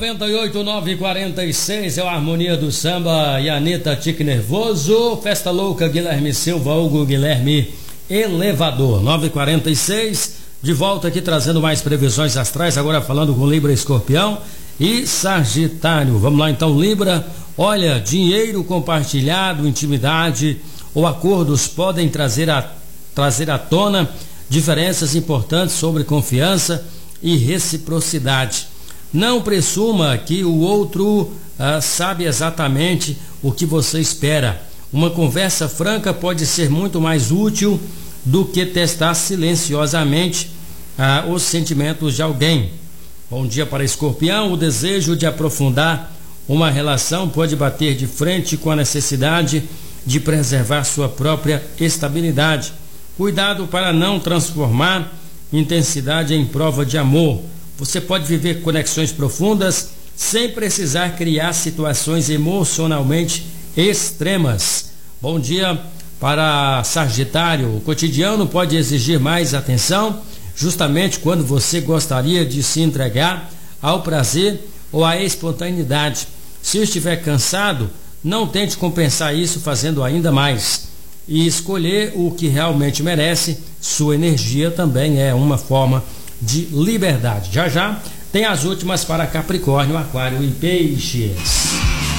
98.946 é a Harmonia do Samba e Anitta Tique Nervoso. Festa Louca, Guilherme Silva, Hugo Guilherme Elevador. 9h46, de volta aqui trazendo mais previsões astrais, agora falando com Libra, Escorpião e Sagitário. Vamos lá então, Libra. Olha, dinheiro compartilhado, intimidade ou acordos podem trazer à tona diferenças importantes sobre confiança e reciprocidade. Não presuma que o outro sabe exatamente o que você espera. Uma conversa franca pode ser muito mais útil do que testar silenciosamente os sentimentos de alguém. Bom dia para Escorpião. O desejo de aprofundar uma relação pode bater de frente com a necessidade de preservar sua própria estabilidade. Cuidado para não transformar intensidade em prova de amor. Você pode viver conexões profundas sem precisar criar situações emocionalmente extremas. Bom dia para Sagitário. O cotidiano pode exigir mais atenção, justamente quando você gostaria de se entregar ao prazer ou à espontaneidade. Se estiver cansado, não tente compensar isso fazendo ainda mais. E escolher o que realmente merece sua energia também é uma forma de liberdade. Já já tem as últimas para Capricórnio, Aquário e Peixes.